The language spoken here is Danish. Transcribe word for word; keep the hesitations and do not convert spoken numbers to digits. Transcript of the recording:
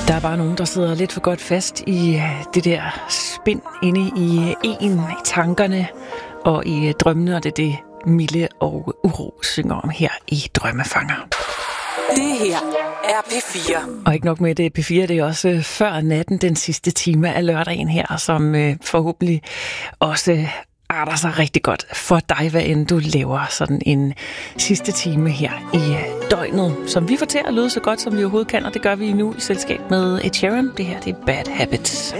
Der er bare nogen, der sidder lidt for godt fast i det der spind inde i en, i tankerne og i drømmene, og det er det Mille og Uro synger om her i Drømmefanger. Det her er P fire. Og ikke nok med det, P fire, det er også før natten, den sidste time af lørdagen her, som øh, forhåbentlig også arter sig rigtig godt for dig, hvad end du laver sådan en sidste time her i døgnet, som vi får til at lyde så godt, som vi overhovedet kan, og det gør vi nu i selskab med Ed Sheeran. Det her, det er Bad Habits.